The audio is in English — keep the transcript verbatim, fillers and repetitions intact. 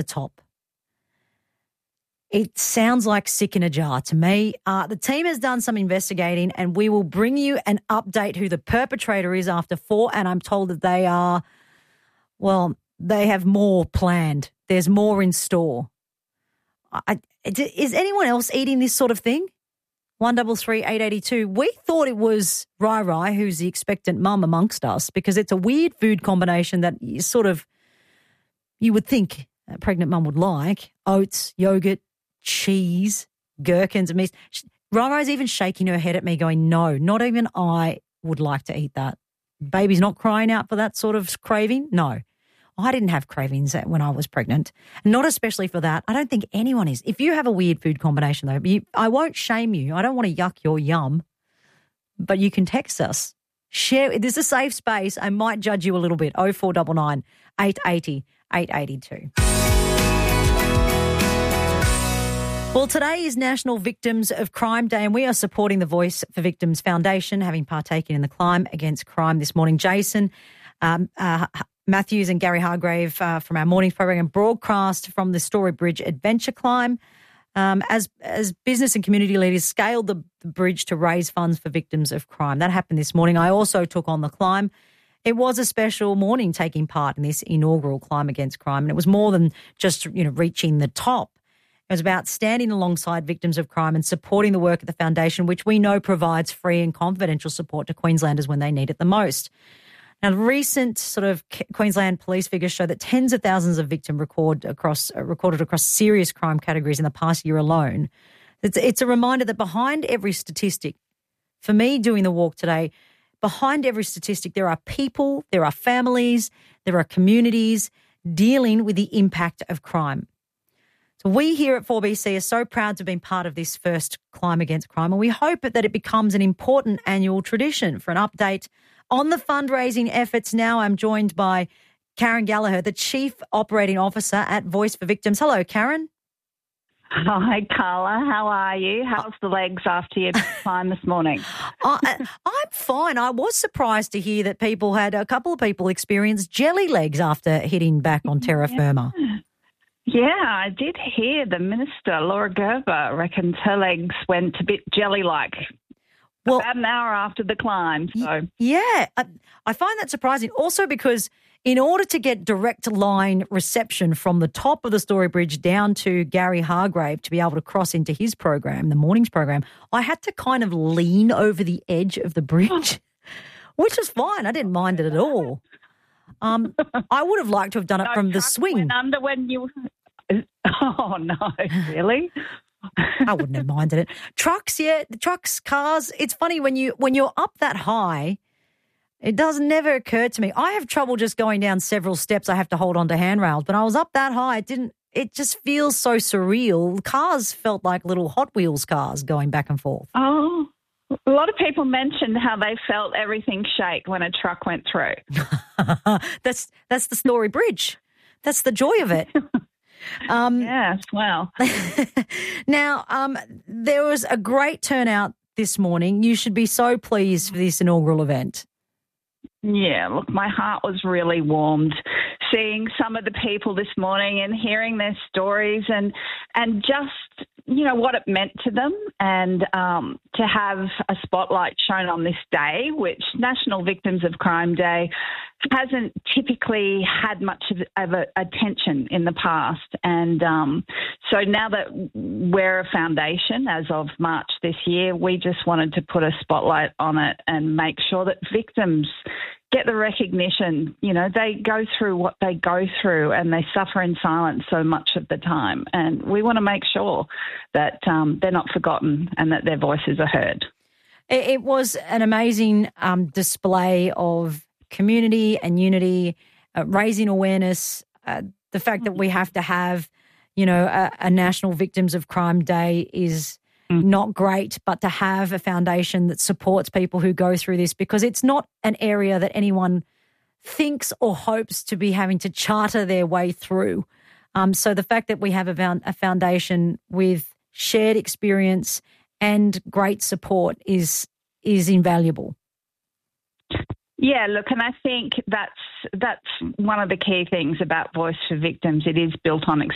top. It sounds like sick in a jar to me. Uh, the team has done some investigating and we will bring you an update who the perpetrator is after four, and I'm told that they are, well, they have more planned. There's more in store. I, is anyone else eating this sort of thing? one double three eight eighty two. We thought it was Rai Rai, who's the expectant mum amongst us, because it's a weird food combination that you sort of, you would think a pregnant mum would like. Oats, yogurt, cheese, gherkins and meat. Rai Rai's even shaking her head at me going, no, not even I would like to eat that. Baby's not crying out for that sort of craving? No. I didn't have cravings when I was pregnant, not especially for that. I don't think anyone is. If you have a weird food combination, though, you, I won't shame you. I don't want to yuck your yum, but you can text us. Share. This is a safe space. I might judge you a little bit. oh four nine nine, eight eight zero, eight eight two. Well, today is National Victims of Crime Day, and we are supporting the Voice for Victims Foundation, having partaken in the climb against crime this morning. Jason um, uh, Matthews and Gary Hargrave uh, from our morning's program broadcast from the Story Bridge Adventure Climb um, as as business and community leaders scaled the, the bridge to raise funds for victims of crime. That happened this morning. I also took on the climb. It was a special morning taking part in this inaugural climb against crime, and it was more than just, you know, reaching the top. It was about standing alongside victims of crime and supporting the work of the foundation, which we know provides free and confidential support to Queenslanders when they need it the most. Now, recent sort of Queensland police figures show that tens of thousands of victims record across, uh, recorded across serious crime categories in the past year alone. It's, it's a reminder that behind every statistic, for me doing the walk today, behind every statistic there are people, there are families, there are communities dealing with the impact of crime. So we here at four B C are so proud to have been part of this first climb against crime, and we hope that it becomes an important annual tradition. For an update on the fundraising efforts now, I'm joined by Karen Gallagher, the Chief Operating Officer at Voice for Victims. Hello, Karen. Hi, Carla. How are you? How's the legs after your climb this morning? I, I'm fine. I was surprised to hear that people had, a couple of people experienced jelly legs after hitting back on terra firma. Yeah. Yeah, I did hear the Minister, Laura Gerber, reckons her legs went a bit jelly-like well, about an hour after the climb. So Yeah, I, I find that surprising also because in order to get direct line reception from the top of the Story Bridge down to Gary Hargrave to be able to cross into his program, the morning's program, I had to kind of lean over the edge of the bridge, which was fine. I didn't mind it at all. Um, I would have liked to have done it no from the swing. Went under when you... Oh, no, really? I wouldn't have minded it. Trucks, yeah, the trucks, cars. It's funny when you when you're up that high, it does never occur to me. I have trouble just going down several steps. I have to hold on to handrails. But I was up that high. It didn't. It just feels so surreal. Cars felt like little Hot Wheels cars going back and forth. Oh, a lot of people mentioned how they felt everything shake when a truck went through. that's that's the Story Bridge. That's the joy of it. Um, yes, well. Now, um, there was a great turnout this morning. You should be so pleased for this inaugural event. Yeah, look, my heart was really warmed seeing some of the people this morning and hearing their stories and and just, you know, what it meant to them, and um, to have a spotlight shown on this day, which National Victims of Crime Day hasn't typically had much of, of a, attention in the past. And um, so now that we're a foundation as of March this year, we just wanted to put a spotlight on it and make sure that victims get the recognition. You know, they go through what they go through and they suffer in silence so much of the time. And we want to make sure that um, they're not forgotten and that their voices are heard. It was an amazing um, display of community and unity, uh, raising awareness, uh, the fact that we have to have, you know, a, a National Victims of Crime Day is not great, but to have a foundation that supports people who go through this, because it's not an area that anyone thinks or hopes to be having to charter their way through. Um, so the fact that we have a, a foundation with shared experience and great support is is invaluable. Yeah, look, and I think that's that's one of the key things about Voice for Victims. It is built on experience.